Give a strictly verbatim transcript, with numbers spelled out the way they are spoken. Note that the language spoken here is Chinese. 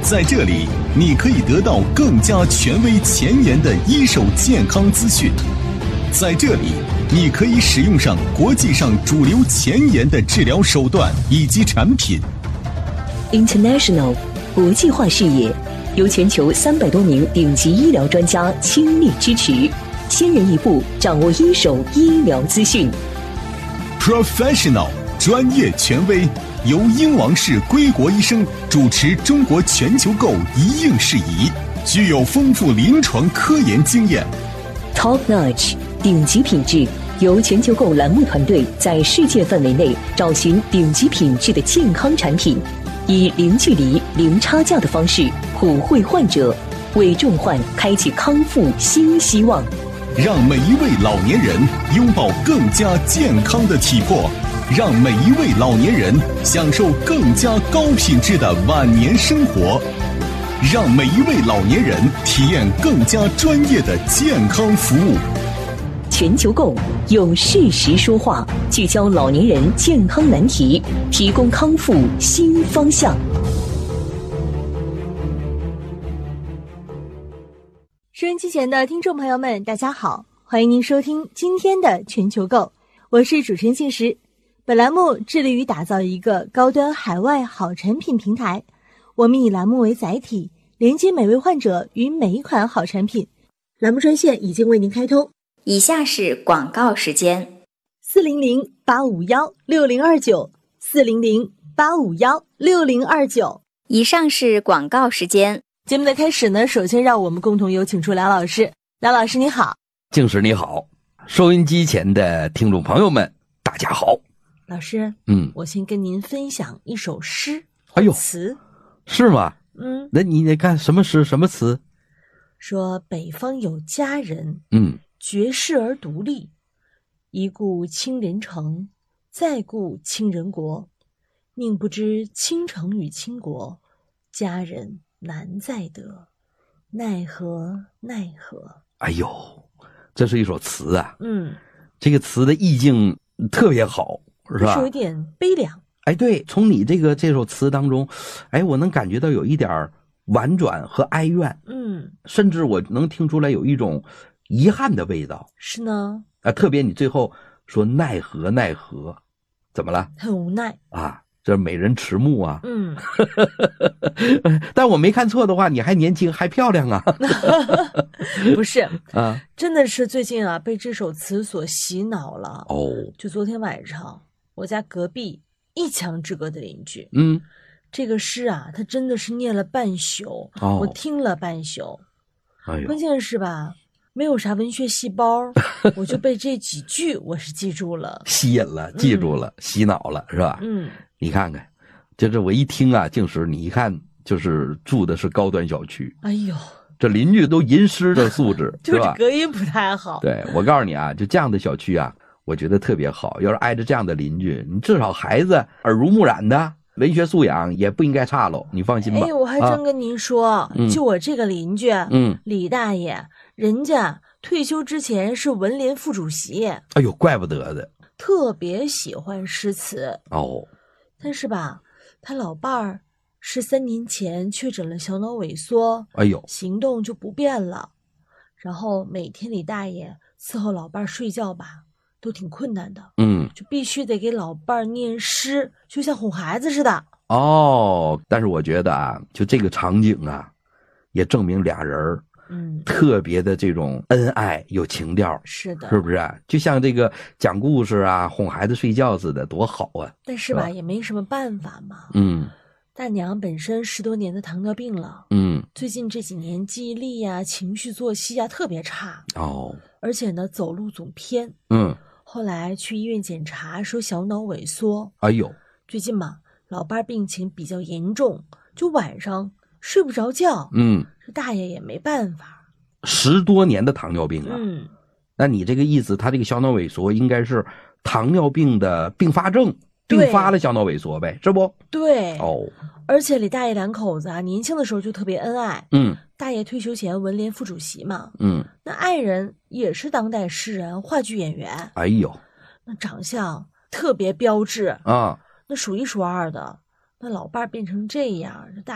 在这里，你可以得到更加权威前沿的一手健康资讯。在这里，你可以使用上国际上主流前沿的治疗手段以及产品。 International 国际化视野，由全球三百多名顶级医疗专家倾力支持，先人一步掌握一手医疗资讯。 Professional 专业权威，由英王氏归国医生主持中国全球购一应事宜，具有丰富临床科研经验。 Top Notch 顶级品质，由全球购栏目团队在世界范围内找寻顶级品质的健康产品，以零距离、零差价的方式普惠患者，为重患开启康复新希望。 让每一位老年人拥抱更加健康的体魄，让每一位老年人享受更加高品质的晚年生活，让每一位老年人体验更加专业的健康服务。 全球购用事实说话，聚焦老年人健康难题，提供康复新方向。 收音机前的听众朋友们，大家好，欢迎您收听今天的全球购，我是主持人静时。本栏目致力于打造一个高端海外好产品平台，我们以栏目为载体，连接每位患者与每一款好产品。栏目专线已经为您开通， 以下是广告时间： 四零零八五幺六零二九，四零零八五幺六零二九。 以上是广告时间。 节目的开始呢，首先让我们共同有请出梁老师。梁老师你好。 静时你好，收音机前的听众朋友们大家好。 老师， 嗯， 我先跟您分享一首诗。 哎呦， 词是吗？ 嗯， 那你得看什么诗什么词？ 说北方有佳人， 嗯， 绝世而独立，一顾倾人城，再顾倾人国，宁不知倾城与倾国，佳人难再得，奈何奈何。 哎呦，这是一首词啊。 嗯， 这个词的意境特别好，是吧？ 是有点悲凉。 哎，对，从你这个这首词当中，哎，我能感觉到有一点婉转和哀怨， 嗯， 甚至我能听出来有一种遗憾的味道。 是呢。 啊，特别你最后说奈何奈何，怎么了？ 很无奈啊，这美人迟暮啊。 嗯， 但我没看错的话，你还年轻还漂亮啊。 不是啊， 真的是最近啊被这首词所洗脑了。 哦， 就昨天晚上我家隔壁一墙之隔的邻居， 嗯， 这个诗啊他真的是念了半宿， 哦， 我听了半宿。 哎呦， 关键是吧没有啥文学细胞，我就被这几句我是记住了， 吸引了，记住了，嗯，洗脑了，是吧？ 嗯， 你看看，就是我一听啊，静时你一看就是住的是高端小区， 哎呦， 这邻居都吟诗的素质， 就是吧？ 隔音不太好。 对，我告诉你啊，就这样的小区啊，我觉得特别好。要是挨着这样的邻居，你至少孩子耳濡目染的，文学素养也不应该差喽，你放心吧。 哎，我还真跟您说， 啊， 就我这个邻居， 嗯， 李大爷，人家退休之前是文联副主席。 哎呦，怪不得的， 特别喜欢诗词哦。 但是吧，他老伴儿是三年前确诊了小脑萎缩， 哎呦， 行动就不便了。然后每天李大爷伺候老伴儿睡觉吧，都挺困难的。 嗯， 就必须得给老伴儿念诗，就像哄孩子似的。 哦，但是我觉得啊，就这个场景啊，也证明俩人嗯， 特别的这种恩爱有情调， 是的， 是不是？就像这个讲故事啊，哄孩子睡觉似的，多好啊！ 但是吧， 是吧也没什么办法嘛。 嗯， 大娘本身十多年的糖尿病了， 嗯， 最近这几年记忆力呀、情绪作息呀特别差， 哦， 而且呢走路总偏。 嗯， 后来去医院检查，说小脑萎缩。 哎呦， 最近嘛，老伴儿病情比较严重，就晚上睡不着觉。 嗯， 这大爷也没办法。 十多年的糖尿病啊， 嗯， 那你这个意思，他这个小脑萎缩应该是糖尿病的并发症，并发了小脑萎缩呗，是不？ 对。 哦， 而且李大爷两口子啊，年轻的时候就特别恩爱。 嗯， 大爷退休前文联副主席嘛， 嗯， 那爱人也是当代诗人、话剧演员。 哎呦， 那长相特别标致啊， 那数一数二的。那老伴儿变成这样，这大